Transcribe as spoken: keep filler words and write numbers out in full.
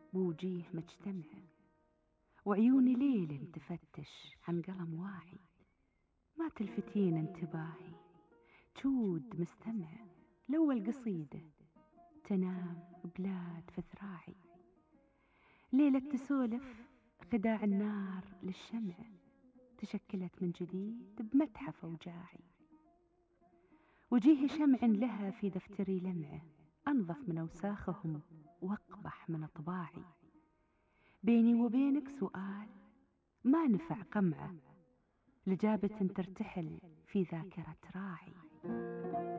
بوجيه مجتمعة، وعيوني ليل تفتش عن قلم واعي. ما تلفتين انتباهي جود مستمع، لو القصيدة تنام بلاد في ذراعي. ليلة تسولف خداع النار للشمع، تشكلت من جديد بمتحف أوجاعي. وجيه شمع لها في دفتري لمعة، أنظف من أوساخهم وأقبح من طباعي. بيني وبينك سؤال ما نفع قمعة، لجابة ترتحل في ذاكرة راعي.